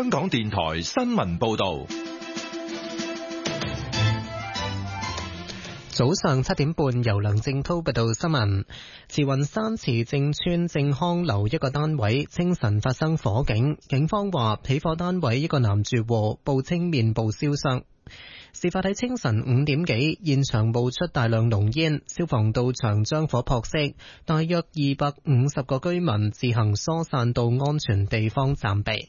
香港電台新聞報道。 早上7點半，由梁正濤報道新聞。慈雲山慈正邨正康樓一個單位清晨發生火警，警方話起火單位一個男住戶報稱面部燒傷。事發喺清晨5點幾，現場冒出大量濃煙，消防到場將火撲熄，大約250個居民自行疏散到安全地方暫避。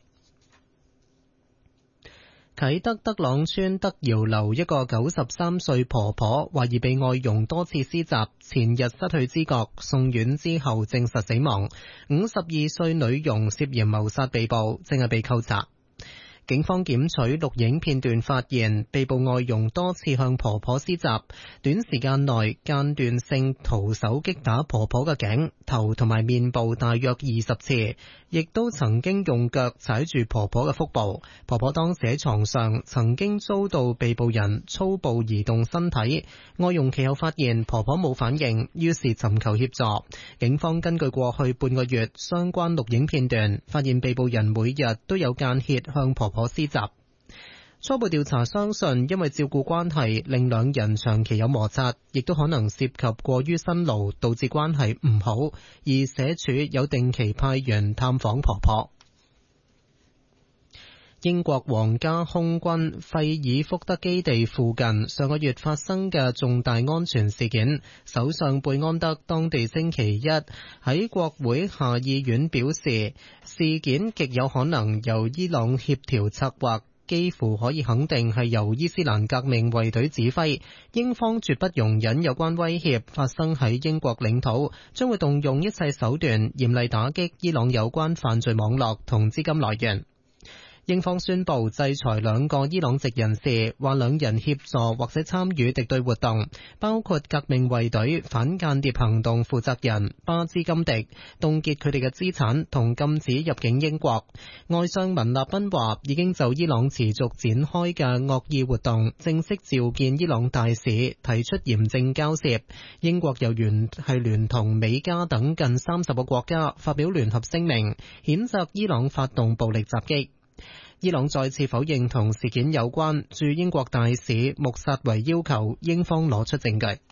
啟德德朗村德瑤樓一個93歲婆婆懷疑被外傭多次施襲，前日失去知覺，送院之後證實死亡。52歲女傭涉嫌謀殺被捕，正係被扣查。警方檢取錄影片段，發現被捕外傭多次向婆婆施襲，短時間內間斷性徒手擊打婆婆嘅頸、頭同埋面部大約20次，亦都曾經用腳踩住婆婆嘅腹部。婆婆當時喺床上，曾經遭到被捕人粗暴移動身體。外傭其後發現婆婆冇反應，於是尋求協助。警方根據過去半個月相關錄影片段，發現被捕人每日都有間歇向婆婆施襲。初步調查相信，因為照顧關係令兩人長期有摩擦，亦都可能涉及過於辛勞，導致關係唔好。而社署有定期派員探訪婆婆。英國皇家空軍費爾福德基地附近上個月發生嘅重大安全事件，首相貝安德當地星期一喺國會下議院表示，事件極有可能由伊朗協調策劃，幾乎可以肯定係由伊斯蘭革命衛隊指揮。英方絕不容忍有關威脅發生喺英國領土，將會動用一切手段嚴厲打擊伊朗有關犯罪網絡同資金來源。英方宣布制裁2個伊朗籍人士，話兩人協助或者參與敵對活動，包括革命衛隊反間諜行動負責人巴茲金迪，凍結佢哋嘅資產同禁止入境英國。外相文納賓話已經就伊朗持續展開嘅惡意活動正式召見伊朗大使，提出嚴正交涉。英國又聯同美加等近30個國家發表聯合聲明，譴責伊朗發動暴力襲擊。伊朗再次否認同事件有關，駐英國大使穆薩維要求英方攞出證據。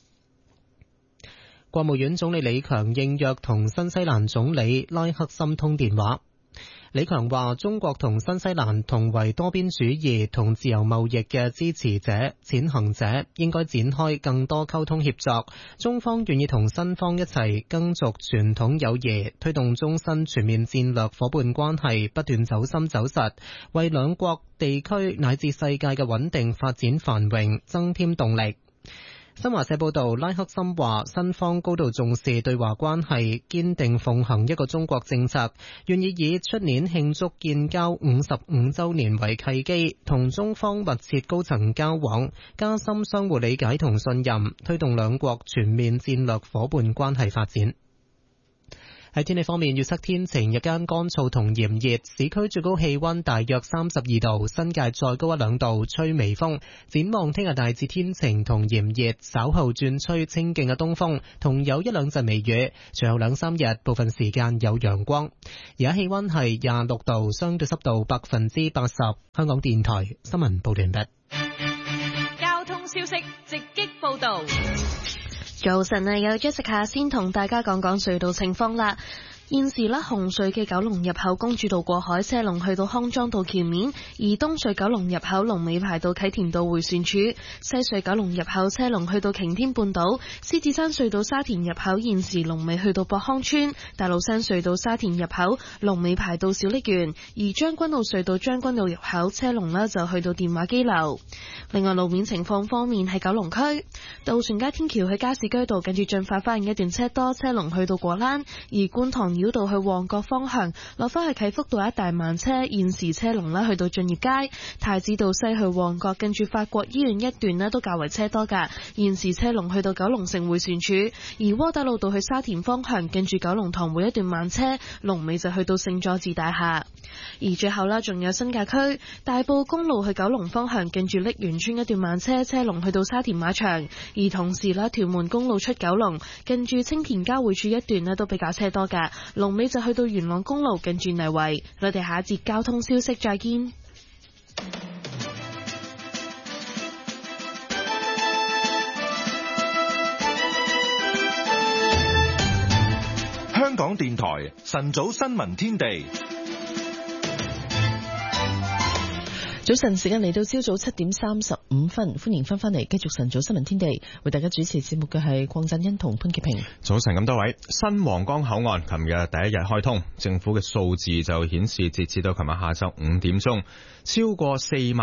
國務院總理李強應約同新西蘭總理拉克森通電話。李強話：中國同新西蘭同為多邊主義同自由貿易嘅支持者、踐行者，應該展開更多溝通協作。中方願意同新方一齊耕耘傳統友誼，推動中新全面戰略夥伴關係不斷走深走實，為兩國地區乃至世界嘅穩定發展繁榮增添動力。新華社報道，拉克森話新方高度重視對華關係，堅定奉行一個中國政策，願意以出年慶祝建交55週年為契機，同中方密切高層交往，加深相互理解同信任，推動兩國全面戰略夥伴關係發展。喺天氣方面，預測天晴，日間乾燥同炎熱，市區最高氣溫大約32度，新界再高1-2度，吹微風。展望聽日大致天晴同炎熱，稍後轉吹清勁嘅東風，同有1-2陣微雨。隨後2-3日部分時間有陽光。而家氣溫係26度，相對濕度80%。香港電台新聞報完畢。 交通消息直擊報道。 早晨啊，有 Jessica 先同大家講講隧道情況啦。現時咧，紅隧嘅九龍入口公主道過海車龍去到康莊道橋面，而東隧九龍入口龍尾排到啟田道迴旋處，西隧九龍入口車龍去到擎天半島，獅子山隧道沙田入口現時龍尾去到博康村，大老山隧道沙田入口龍尾排到小瀝源，而將軍澳隧道將軍澳入口車龍呢就去到電話機樓。另外路面情況方面，喺九龍區渡船街天橋去加士居道近住進發花園一段車多，車龍去到果欄，而觀塘繞道去旺角方向落返去啟福道一帶慢車，現時車龍呢去到駿業街，太子道西去旺角近住法國醫院一段呢都較為車多㗎，現時車龍去到九龍城迴旋處，而窩打老道去沙田方向近住九龍塘會一段慢車，龍尾就去到聖佐治大廈。 而最後啦，仲有新界區大埔公路去九龍方向，近住瀝源村一段慢車龍去到沙田馬場，而同時啦，屯門公路出九龍，近住青田交匯處一段咧都比較車多㗎，龍尾就去到元朗公路近住泥圍。我哋下一節交通消息再見。 香港電台晨早新聞天地。 早晨時間嚟到朝早7:35，歡迎翻嚟繼續晨早新聞天地，為大家主持節目嘅係鄺振欣同潘潔平。 早晨咁多位，新皇崗口岸琴日第一日開通，政府嘅數字就顯示，截至到琴日下晝5點鐘，超過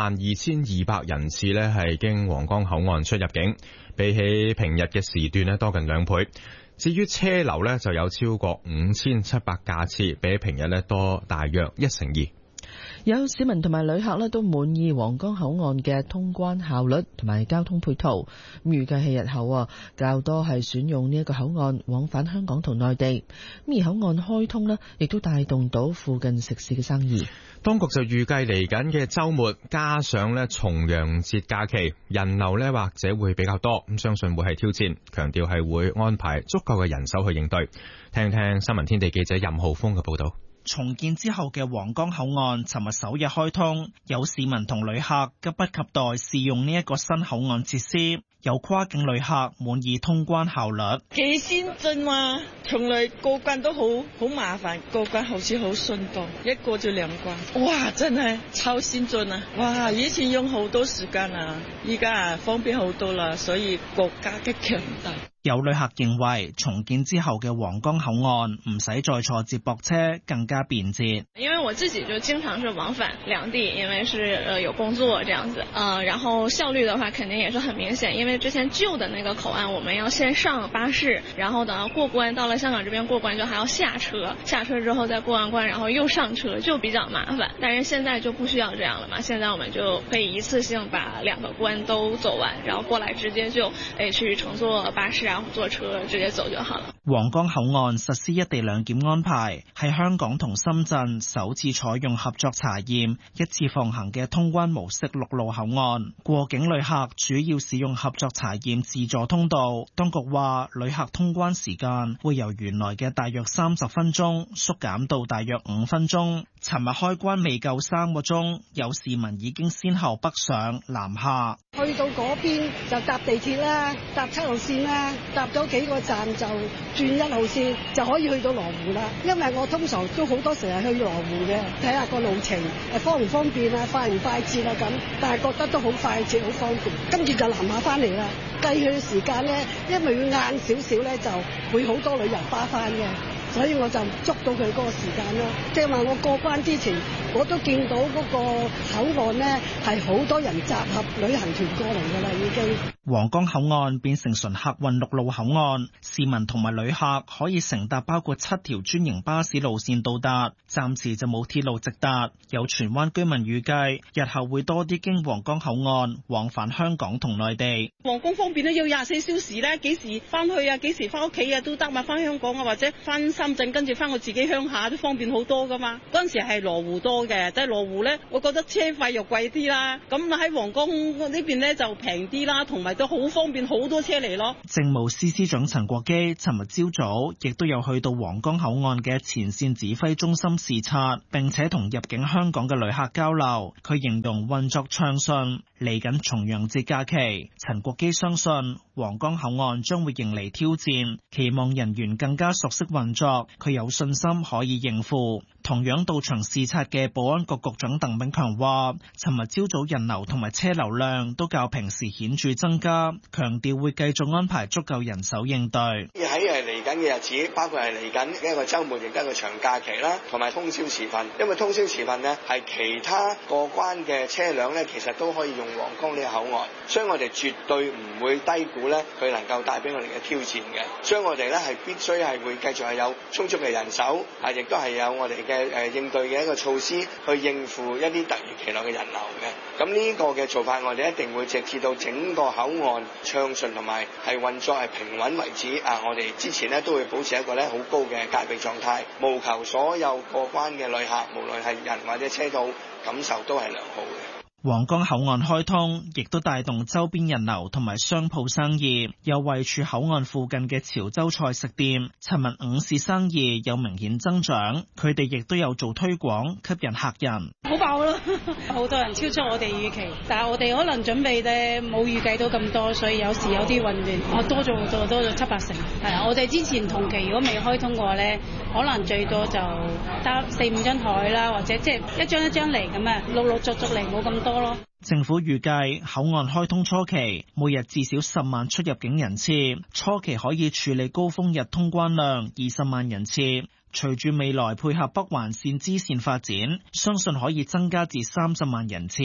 42,200人次呢係經皇崗口岸出入境，比起平日嘅時段呢多近2倍。至於車流呢，就有超過5,700架次，比起平日呢多大約1/2。 有市民同埋旅客都滿意皇崗口岸嘅通關效率同埋交通配套，預計係日後較多係選用呢一個口岸往返香港同內地。而口岸開通亦都帶動到附近食肆嘅生意。 當局就預計嚟緊嘅週末加上重陽節假期，人流或者會比較多，咁相信會係挑戰，強調係會安排足夠嘅人手去應對。聽聽新聞天地記者任浩峰嘅報導。 重建之後嘅皇崗口岸尋日首日開通，有市民同旅客急不及待試用呢一個新口岸設施。有跨境旅客滿意通關效率， 幾先進嘛！從來過關都好麻煩，過關好似好順當，一過就2關。哇，真係超先進啊！哇，以前用好多時間啊，依家方便好多啦，所以國家嘅強大。 有旅客認為重建之後嘅皇崗口岸唔使再坐接駁車，更加便捷。 因為我自己就經常是往返兩地，因為是有工作這樣子，然後效率的話肯定也是很明顯，因為之前舊的那個口岸我們要先上巴士，然後等到過關，到了香港這邊過關就還要下車，下車之後再過完關，然後又上車，就比較麻煩。但是現在就不需要這樣了嘛，現在我們就可以一次性把2個關都走完，然後過來直接就去乘坐巴士啊，坐車直接走就好了。 皇崗口岸實施一地兩檢安排，係香港同深圳首次採用合作查驗、一次放行嘅通關模式陸路口岸。過境旅客主要使用合作查驗自助通道。當局話，旅客通關時間會由原來嘅大約30分鐘縮減到大約5分鐘。尋日開關未夠3個鐘，有市民已經先後北上南下。 去到嗰邊就搭地鐵啦，搭7號線啦，搭咗幾個站就轉1號線就可以去到羅湖啦。因為我通常都好多時係去羅湖嘅，睇下個路程方唔方便啊，快唔快捷啊咁，但係覺得都好快捷好方便。跟住就南下翻嚟啦，計佢時間咧，因為要晏少少咧，就會好多旅遊巴翻嘅。所以我就捉到佢嗰個時間咯，即係話我過關之前，我都見到嗰個口岸呢係好多人集合旅行團過嚟㗎啦，已經。 皇崗口岸變成純客運陸路口岸，市民同埋旅客可以乘搭包括7條專營巴士路線到達，暫時就冇鐵路直達。有荃灣居民預計，日後會多啲經皇崗口岸往返香港同內地。 皇崗方面都要24小時咧，幾時翻去啊，幾時翻屋企啊都得嘛，翻香港啊或者翻深圳，跟住翻我自己鄉下都方便好多噶嘛。嗰陣時係羅湖多嘅，但係羅湖咧，我覺得車費又貴啲啦。咁喺皇崗呢邊咧就平啲啦，同埋都好方便，好多車嚟咯。 政務司司長陳國基尋日朝早亦都有去到皇崗口岸嘅前線指揮中心視察，並且同入境香港嘅旅客交流。佢形容運作暢順。嚟緊重陽節假期，陳國基相信皇崗口岸將會迎嚟挑戰，期望人員更加熟悉運作，佢有信心可以應付。同樣到場視察嘅保安局局長鄧炳強話，尋日朝早人流同埋車流量都較平時顯著增加，強調會繼續安排足夠人手應對。 喺嚟緊嘅日子，包括係嚟緊一個週末亦都係一個長假期啦，同埋通宵時分，因為通宵時分呢係其他過關嘅車輛呢，其實都可以用皇崗呢個口岸，所以我哋絕對唔會低估呢佢能夠帶俾我哋嘅挑戰嘅，所以我哋呢係必須係會繼續係有充足嘅人手，亦都係有我哋嘅嘅應對嘅一個措施，去應付一啲突如其來嘅人流嘅。咁呢個嘅做法，我哋一定會直至到整個口岸暢順同埋係運作係平穩為止。我哋之前咧都會保持一個咧好高嘅戒備狀態，務求所有過關嘅旅客，無論係人或者車道，感受都係良好嘅。 皇崗口岸開通，亦都帶動周邊人流同埋商鋪生意。有位處口岸附近嘅潮州菜食店，尋日午市生意有明顯增長。佢哋亦都有做推廣，吸引客人。 好爆咯，好多人超出我哋預期，但係我哋可能準備咧冇預計到咁多，所以有時有啲混亂。多咗好多，多咗7-8成。係啊，我哋之前同期如果未開通嘅話咧，可能最多就得4-5張台啦，或者即係一張一張嚟咁啊，陸陸續續嚟冇咁多。 政府預計口岸開通初期每日至少10萬出入境人次，初期可以處理高峰日通關量20萬人次。隨住未來配合北環線支線發展，相信可以增加至30萬人次。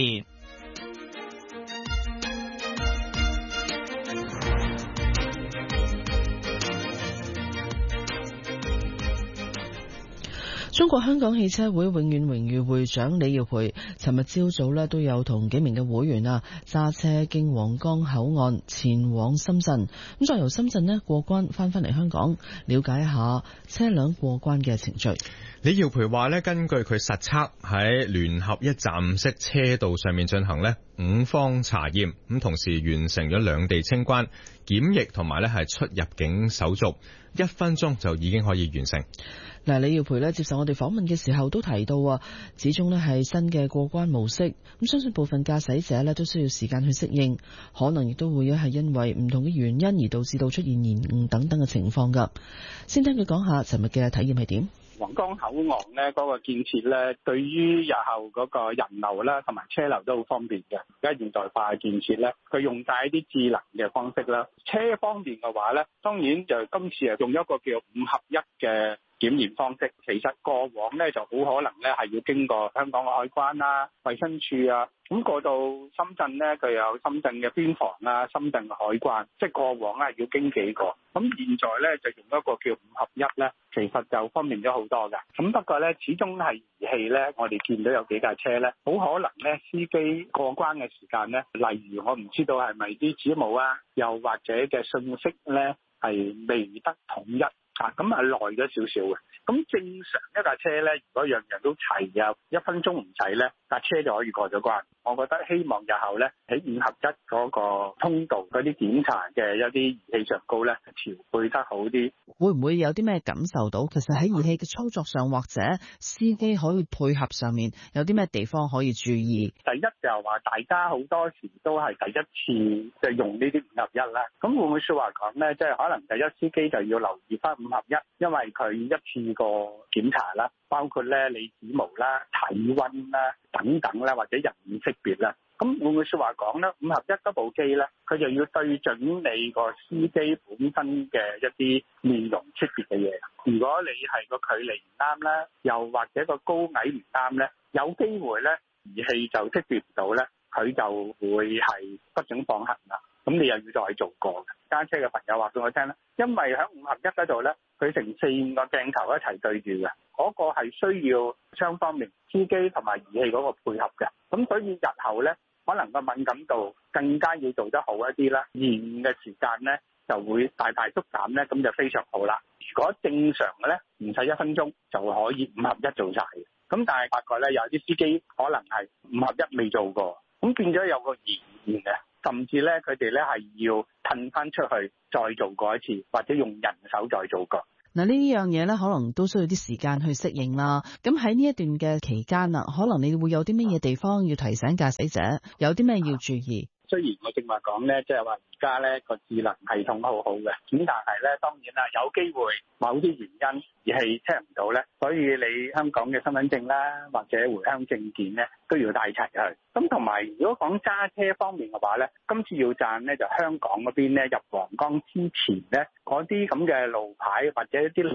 中國香港汽車會永遠榮譽會長李耀培尋日朝早都有同幾名嘅會員揸車經皇崗口岸前往深圳，咁再由深圳過關翻嚟香港，了解一下車輛過關嘅程序。 李耀培話根據佢實測喺聯合一站式車道上面進行5方查驗，咁同時完成咗兩地清關檢疫同埋係出入境手續，1分鐘就已經可以完成。 李耀培接受我哋訪問嘅時候都提到始終係新嘅過關模式，咁相信部分駕駛者都需要時間去適應，可能亦都會係因為唔同嘅原因而導致到出現延誤等等嘅情況噶。先聽佢講下尋日嘅體驗係點。 皇崗口岸呢嗰個建設呢，對於日後嗰個人流啦同埋車流都好方便嘅。而家現代化嘅建設呢，佢用晒一啲智能嘅方式啦。車方面嘅話呢，當然就今次係用一個叫5合1嘅檢驗方式。其實過往呢就好可能呢係要經過香港嘅海關啦、衛生署啊，咁過到深圳呢，佢有深圳嘅邊防啊、深圳嘅海關，即係過往要經幾個。咁現在呢就用一個叫5合1呢，其實就方便咗好多㗎。咁不過呢，始終係儀器呢，我哋見到有幾架車呢，好可能呢司機過關嘅時間呢，例如我唔知道係咪啲指模啊，又或者嘅信息呢係未得統一。咁係耐咗少少嘅。咁正常一架車呢，如果樣樣都齊，1分鐘唔使呢，架車就可以過咗關。我覺得希望日後呢，喺5合1嗰個通道嗰啲檢查嘅一啲儀器上高呢，調配得好啲。 會唔會有啲咩感受到？其實喺儀器嘅操作上或者司機可以配合上面有啲咩地方可以注意？ 第一就係話大家好多時都係第一次就用呢啲5合1啦。咁會唔會說話講呢？即係可能第一司機就要留意翻5合1，因為佢一次過檢查啦，包括咧你指模啦、體溫啦等等啦，或者人臉識別啦。咁會唔會說話講呢？5合1嗰部機咧，佢就要對準你個司機本身嘅一啲面容識別嘅嘢。如果你係個距離唔啱啦，又或者個高矮唔啱咧，有機會咧儀器就識別唔到咧，佢就會係不准放行啦。咁你又要再做過。揸車嘅朋友話俾我聽咧，因為喺5合1嗰度咧，佢成4-5個鏡頭一齊對住嘅，嗰個係需要雙方面司機同埋儀器嗰個配合嘅。咁所以日後咧，可能個敏感度更加要做得好一啲啦，延誤嘅時間咧就會大大縮減咧，咁就非常好啦。如果正常嘅咧，唔使1分鐘就可以5合1做晒嘅。咁但係發覺咧，有啲司機可能係5合1未做過，咁變咗有個延誤嘅。甚至咧，佢哋咧係要褪翻出去再做過一次，或者用人手再做過。 嗱，呢樣嘢咧，可能都需要啲時間去適應啦。咁喺呢一段嘅期間啊，可能你會有啲乜嘢地方要提醒駕駛者，有啲咩要注意？ 雖然我正話講咧，即係話而家咧個智能系統好好嘅，咁但係咧當然啦，有機會某啲原因而係 check 唔到咧，所以你香港嘅身份證啦，或者回鄉證件咧都要帶齊去。咁同埋如果講揸車方面嘅話咧，今次要讚咧就香港嗰邊咧入皇崗之前咧嗰啲咁嘅路牌或者一啲臨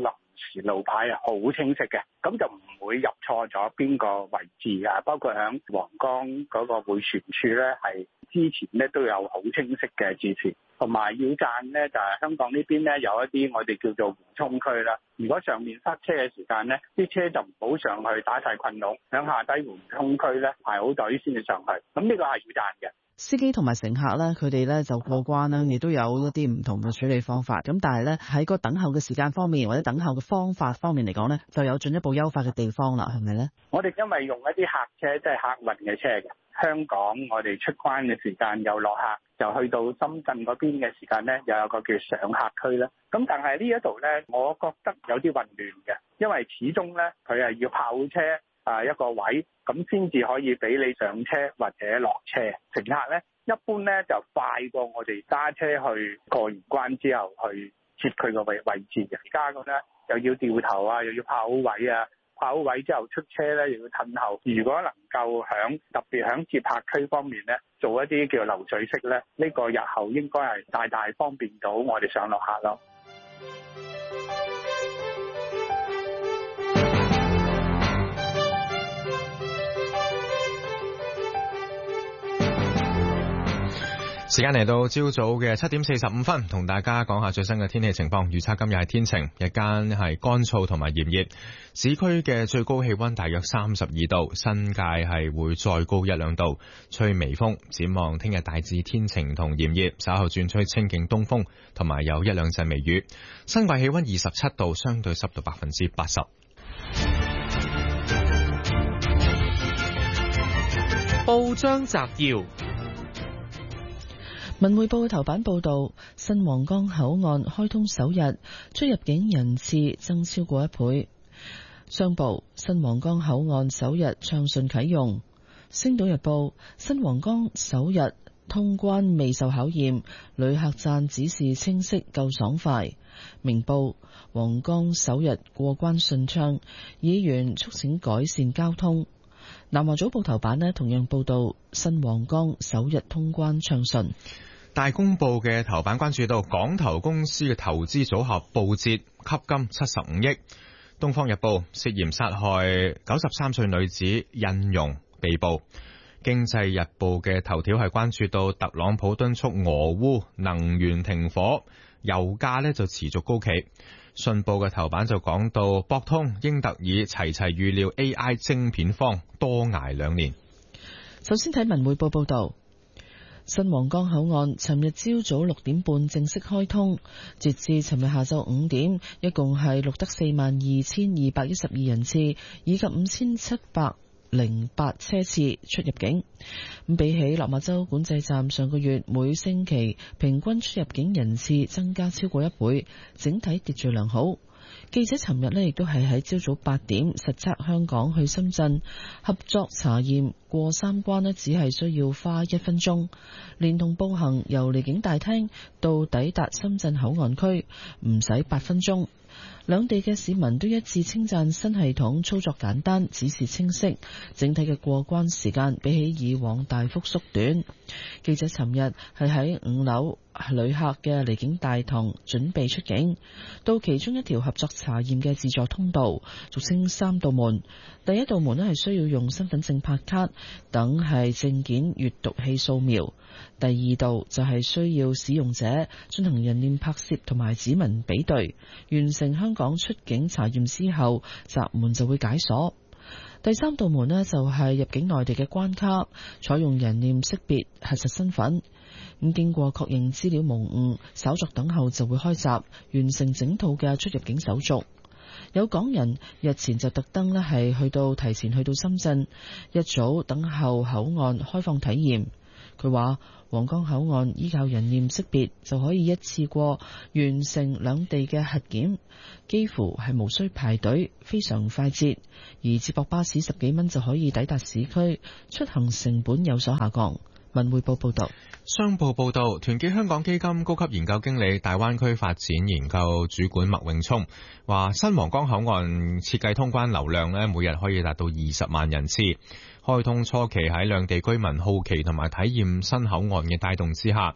時路牌係好清晰嘅，咁就唔會入錯咗邊個位置啊。包括喺皇崗嗰個迴旋處咧，係之前咧都有好清晰嘅指示。同埋要讚咧，就係香港呢邊咧有一啲我哋叫做緩衝區啦。如果上面塞車嘅時間咧，啲車就唔好上去打晒困籠，響下低緩衝區咧排好隊先至上去。咁呢個係要讚嘅。 司機同埋乘客咧，佢哋咧就過關啦，亦都有一啲唔同嘅處理方法。咁但係咧喺個等候嘅時間方面，或者等候嘅方法方面嚟講咧，就有進一步優化嘅地方啦，係咪咧？我哋因為用一啲客車，即係客運嘅車嘅。香港我哋出關嘅時間又落客，就去到深圳嗰邊嘅時間咧，又有個叫上客區啦。咁但係呢一度咧，我覺得有啲混亂嘅，因為始終咧佢係要炮車一個位，咁先至可以俾你上車或者落車。乘客咧一般咧就快過我哋揸車去過完關之後去接佢個位置嘅。而家咁咧又要掉頭啊，又要炮位啊。跑位之後出車咧，又要褪後。如果能夠特別響接客區方面咧，做一啲叫流水式咧，呢個日後應該係大大方便到我哋上落客咯。 時間嚟到朝早嘅7點45分，同大家講下最新嘅天氣情況。預測今日係天晴，日間係乾燥同埋炎熱，市區嘅最高氣溫大約32度，新界係會再高1-2度，吹微風。展望聽日大致天晴同炎熱，稍後轉吹清勁東風，同埋有1-2陣微雨。新界氣溫27度，相對濕度80%。 報章摘要。 文匯報頭版報道，新皇崗口岸開通首日，出入境人次增超過1倍。商報，新皇崗口岸首日暢順啟用。星島日報，新皇崗首日通關未受考驗，旅客讚指示清晰夠爽快。明報，皇崗首日過關順暢，議員促請改善交通。南華早報頭版呢同樣報道，新皇崗首日通關暢順。 大公報嘅頭版關注到港投公司嘅投資組合報捷，吸金75億。東方日報，涉嫌殺害93歲女子印傭被捕。經濟日報嘅頭條係關注到特朗普敦促俄烏能源停火，油價呢就持續高企。信報嘅頭版就講到博通、英特爾齊齊預料 AI 晶片荒多捱2年。 首先睇文匯報報道。新皇崗口岸尋日朝早6點半正式開通，截至尋日下晝5點，一共係錄得42,212人次，以及5,708車次出入境。比起落馬洲管制站上個月每星期平均出入境人次增加超過1倍，整體秩序良好。記者尋日亦都係喺朝早8點實測香港去深圳合作查驗過3關只係需要花1分鐘，連同步行由離境大廳到抵達深圳口岸區唔使8分鐘。兩地嘅市民都一致稱讚新系統操作簡單，指示清晰，整體嘅過關時間比起以往大幅縮短。記者尋日係喺5樓旅客嘅離境大堂準備出境，到其中一條合作查驗嘅自助通道，俗稱3道門。第一道門係需要用身份證拍卡等係證件閱讀器掃描，第二道就係需要使用者進行人臉拍攝同埋指紋比對，完成香港出境查驗之後，閘門就會解鎖。第3道門就係入境內地嘅關卡，採用人臉識別核實身份。咁經過確認資料無誤，稍作等候就會開閘，完成整套嘅出入境手續。有港人日前就特登係提前去到深圳，一早等候口岸開放體驗。佢話皇崗口岸依靠人臉識別就可以一次過完成兩地嘅核檢，幾乎係無需排隊，非常快捷。而接駁巴士10幾蚊就可以抵達市區，出行成本有所下降。文匯報報道。 商報報道，團結香港基金高級研究經理、大灣區發展研究主管麥永聰話，新皇崗口岸設計通關流量每日可以達到20萬人次。開通初期喺兩地居民好奇同埋體驗新口岸嘅帶動之下，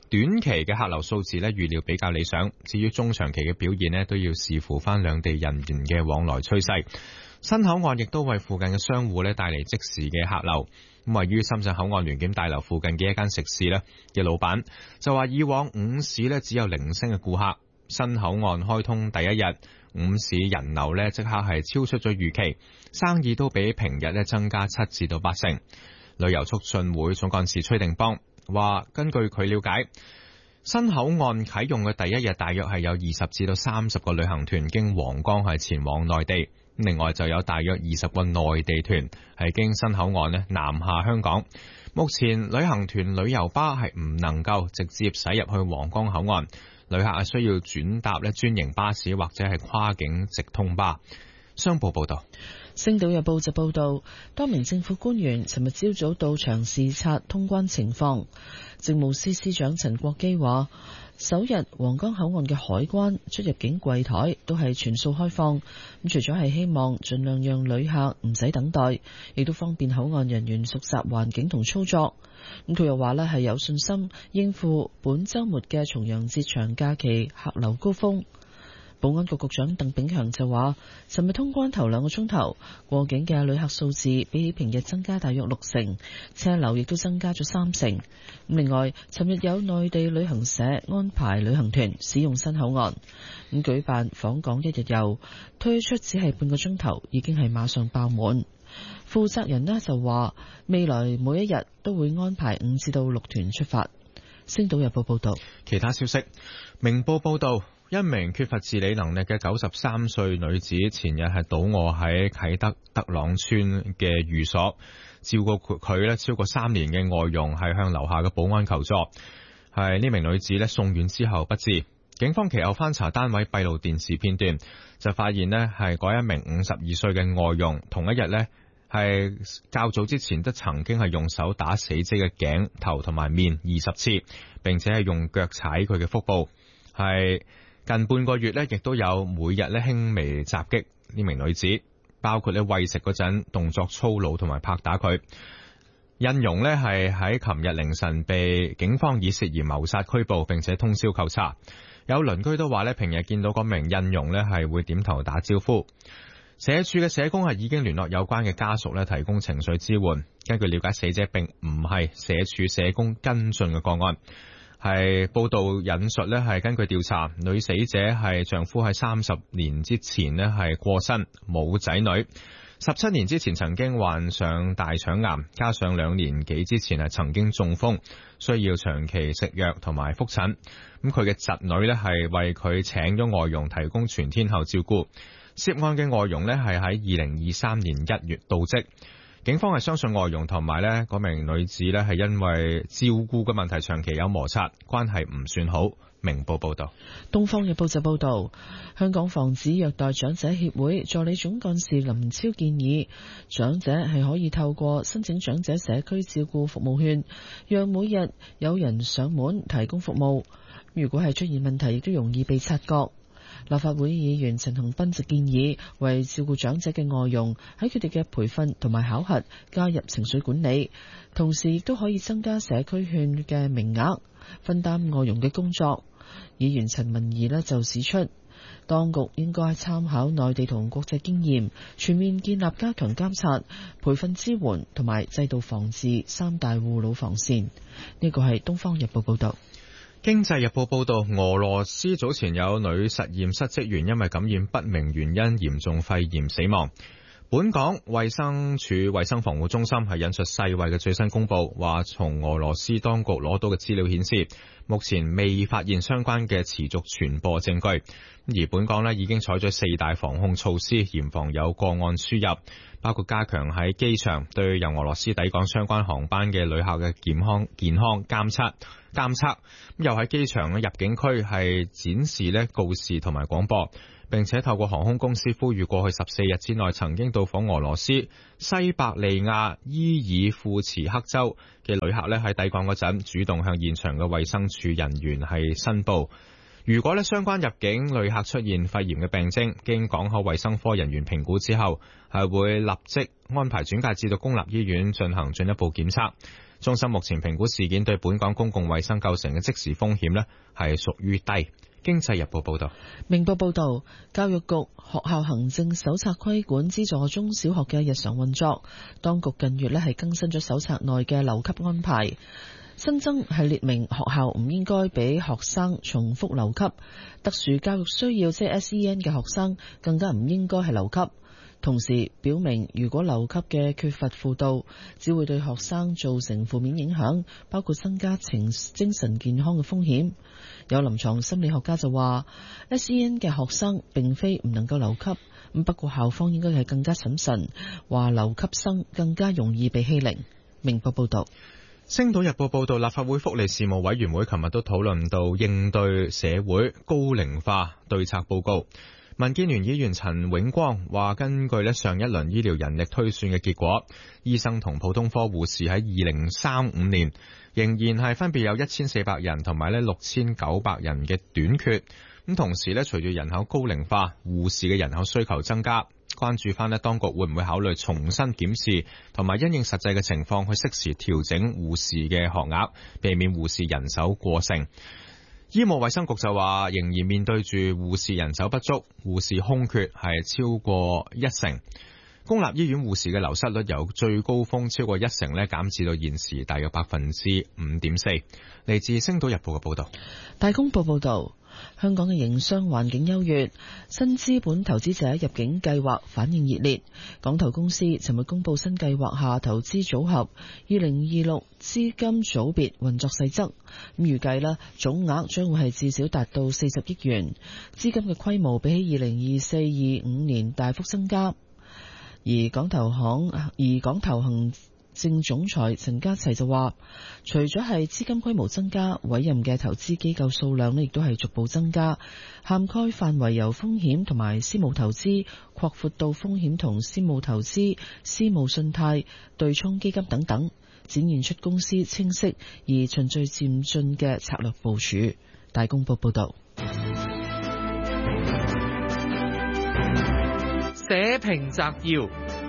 短期嘅客流數字呢，預料比較理想。至於中長期嘅表現呢，都要視乎翻兩地人員嘅往來趨勢。新口岸亦都為附近嘅商戶呢帶嚟即時嘅客流。咁位於深圳口岸聯檢大樓附近嘅一間食肆呢嘅老闆就話，以往午市呢只有零星嘅顧客，新口岸開通第一日，午市人流呢即刻係超出咗預期，生意都比平日呢增加7至到8成。旅遊促進會總幹事崔定邦話，根據佢了解，新口岸啟用嘅第一日大約係有20至到30個旅行團經皇崗係前往內地。另外就有大約20個內地團係經新口岸呢南下香港。目前旅行團旅遊巴係唔能夠直接駛入去皇崗口岸，旅客係需要轉搭呢專營巴士或者係跨境直通巴。商報報道。 星島日報就報道，多名政府官員尋日朝早到場視察通關情況。政務司司長陳國基話，首日皇崗口岸嘅海關出入境櫃台都係全數開放，咁除咗係希望盡量讓旅客唔使等待，亦都方便口岸人員熟習環境同操作。咁佢又話呢係有信心應付本週末嘅重陽節長假期客流高峰。保安局局長鄧炳強就話，尋日通關頭2個鐘頭，過境嘅旅客數字比起平日增加大約6成，車流亦都增加咗3成。另外，尋日有內地旅行社安排旅行團使用新口岸，咁舉辦訪港1日遊，推出只係半個鐘頭，已經係馬上爆滿。負責人呢就話，未來每一日都會安排5至到6團出發。星島日報報道。 其他消息，明報報道，一名缺乏自理能力嘅93歲女子前日係倒臥喺啟德德朗村嘅寓所，照顧佢呢超過3年嘅外傭係向樓下嘅保安求助，係呢名女子呢送院之後不治。警方其後翻查單位閉路電視片段，就發現呢係嗰一名52歲嘅外傭，同一日呢係較早之前都曾經係用手打死者嘅頸、頭同埋面20次，並且係用腳踩佢嘅腹部。係近半個月呢，亦都有每日呢輕微襲擊呢名女子，包括呢餵食嗰陣動作粗魯同埋拍打佢。印傭呢係喺琴日凌晨被警方以涉嫌謀殺拘捕，並且通宵扣查。有鄰居都話呢，平日見到嗰名印傭呢係會點頭打招呼。社署嘅社工係已經聯絡有關嘅家屬呢，提供情緒支援。根據了解，死者並唔係社署社工跟進嘅個案。係報道引述呢，係根據調查，女死者係丈夫喺30年之前呢係過身，冇仔女。17年之前曾經患上大腸癌，加上2年幾之前係曾經中風，需要長期食藥同埋覆診。咁佢嘅侄女呢係為佢請咗外傭提供全天候照顧。涉案嘅外傭呢係喺2023年1月到職。警方係相信外傭同埋呢嗰名女子呢係因為照顧嘅問題長期有摩擦，關係唔算好。明報報道。 東方日報就報道，香港防止虐待長者協會助理總幹事林超建議，長者係可以透過申請長者社區照顧服務券，讓每日有人上門提供服務。如果係出現問題，亦都容易被察覺。立法會議員陳恒鑌就建議，為照顧長者嘅外傭喺佢哋嘅培訓同埋考核加入情緒管理，同時亦都可以增加社區券嘅名額，分擔外傭嘅工作。議員陳文儀呢就指出，當局應該參考內地同國際經驗，全面建立加強監察、培訓支援同埋制度防治3大護老防線。呢個係東方日報報道。 經濟日報報道，俄羅斯早前有女實驗室職員因為感染不明原因嚴重肺炎死亡。本港衛生署衛生防護中心係引述世衛嘅最新公布，話從俄羅斯當局攞到嘅資料顯示，目前未發現相關嘅持續傳播證據。而本港已經採取4大防控措施，嚴防有個案輸入，包括加強喺機場對由俄羅斯抵港相關航班嘅旅客嘅健康監測，又喺機場入境區係展示告示同埋廣播，並且透過航空公司呼籲過去14日之內曾經到訪俄羅斯西伯利亞伊爾庫茨克州嘅旅客喺抵港嗰陣主動向現場嘅衛生署人員係申報。 如果相關入境旅客出現肺炎嘅病徵，經港口衛生科人員評估之後，係會立即安排轉介至到公立醫院進行進一步檢測。中心目前評估事件對本港公共衛生構成嘅即時風險呢係屬於低。經濟日報報道。 明報報道，教育局學校行政手冊規管資助中小學嘅日常運作，當局近月係更新咗手冊內嘅留級安排。新增係列明學校唔應該俾學生重複留級，特殊教育需要即係 SEN 嘅學生更加唔應該係留級。同時表明，如果留級嘅缺乏輔導，只會對學生造成負面影響，包括增加精神健康嘅風險。有臨床心理學家就話 SEN 嘅學生並非唔能夠留級，不過校方應該係更加審慎，話留級生更加容易被欺凌。明報報道。 星島日報報道，立法會福利事務委員會琴日都討論到應對社會高齡化對策報告。民建聯議員陳永光話，根據上一輪醫療人力推算嘅結果，醫生同普通科護士喺2035年仍然係分別有1400人同埋6900人嘅短缺。咁同時隨住人口高齡化，護士嘅人口需求增加，關注翻當局會唔會考慮重新檢視同埋因應實際嘅情況去適時調整護士嘅學額，避免護士人手過剩。醫務衛生局就話，仍然面對住護士人手不足，護士空缺係超過1成。公立醫院護士嘅流失率由最高峰超過1成減至到現時大約5.4%。嚟自星島日報嘅報道。 大公報報道，香港嘅營商環境優越，新資本投資者入境計劃反應熱烈。港投公司尋日公布新計劃下投資組合2026資金組別運作細則，預計總額將會係至少達到40億元，資金嘅規模比起2024-25年大幅增加。而港投行政總裁陳家齊就話，除咗係資金規模增加，委任嘅投資機構數量亦都係逐步增加，涵蓋範圍由風險同埋私募投資擴闊到風險同私募投資、私募信貸、對沖基金等等，展現出公司清晰而循序漸進嘅策略部署。大公報報道。 社評摘要。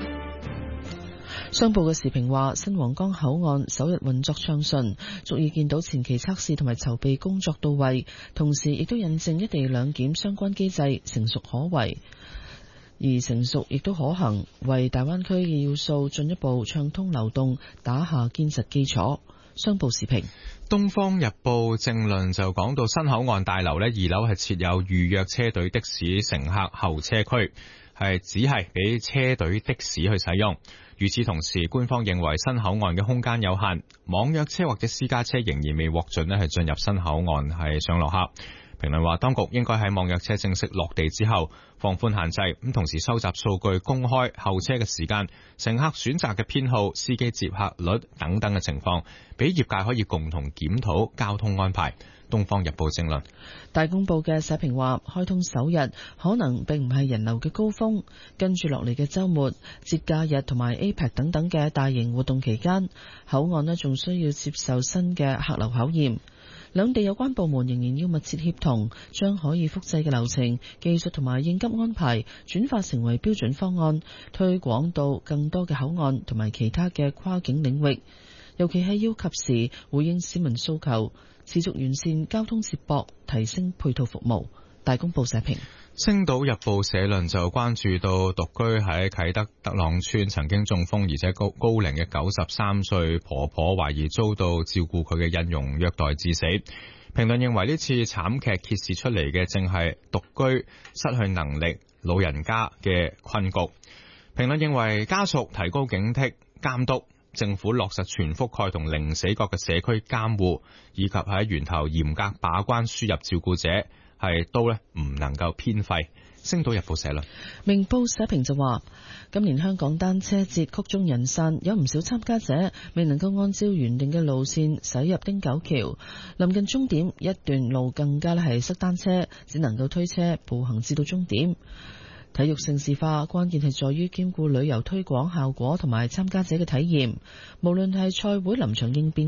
商報嘅時評話，新皇崗口岸首日運作暢順，足以見到前期測試同埋籌備工作到位，同時亦都印證一地兩檢相關機制成熟可為，而成熟亦都可行，為大灣區嘅要素進一步暢通流動打下堅實基礎。商報時評。 東方日報正論就講到，新口岸大樓2樓係設有預約車隊的士乘客候車區，只係俾車隊的士去使用。與此同時，官方認為新口岸嘅空間有限，網約車或者私家車仍然未獲准係進入新口岸係上落客。評論話，當局應該喺網約車正式落地之後放寬限制，咁同時收集數據，公開候車嘅時間、乘客選擇嘅偏好、司機接客率等等嘅情況，俾業界可以共同檢討交通安排。東方日報正論。 大公報嘅社評話，開通首日可能並唔係人流嘅高峰，跟住落嚟嘅週末、節假日同埋 APEC 等等嘅大型活動期間，口岸仲需要接受新嘅客流考驗。兩地有關部門仍然要密切協同，將可以複製嘅流程、技術同埋應急安排轉化成為標準方案，推廣到更多嘅口岸同埋其他嘅跨境領域。尤其係要及時回應市民訴求，持續完善交通接駁，提升配套服務。大公報社評。 星島日報社論就關注到獨居喺啟德德朗村曾經中風而且高齡嘅93歲婆婆，懷疑遭到照顧佢嘅印傭虐待致死。評論認為呢次慘劇揭示出嚟嘅正係獨居失去能力老人家嘅困局。評論認為家屬提高警惕監督，政府落實全覆蓋同零死角嘅社區監護，以及喺源頭嚴格把關輸入照顧者，都唔能夠偏廢。星島日報社論。 明報社評就話，今年香港單車節曲終人散，有唔少參加者未能夠按照原定嘅路線駛入汀九橋，臨近終點一段路更加係塞單車，只能夠推車步行至到終點。體育盛事化關鍵係在於兼顧旅遊推廣效果同埋參加者嘅體驗，無論係賽會臨場應變